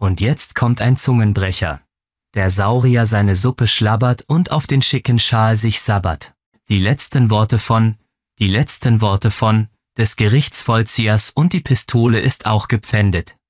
Und jetzt kommt ein Zungenbrecher. Der Saurier seine Suppe schlabbert und auf den schicken Schal sich sabbert. Die letzten Worte von des Gerichtsvollziehers und die Pistole ist auch gepfändet.